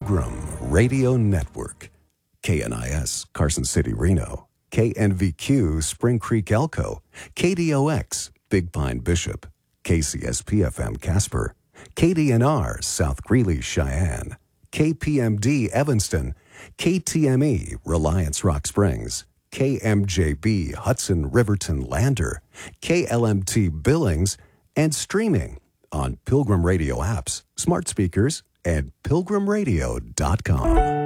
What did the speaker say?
Pilgrim Radio Network. KNIS, Carson City, Reno. KNVQ, Spring Creek, Elko. KDOX, Big Pine, Bishop. KCSP-FM, Casper. KDNR, South Greeley, Cheyenne. KPMD, Evanston. KTME, Reliance, Rock Springs. KMJB, Hudson, Riverton, Lander. KLMT, Billings. And streaming on Pilgrim Radio apps, smart speakers, and pilgrimradio.com.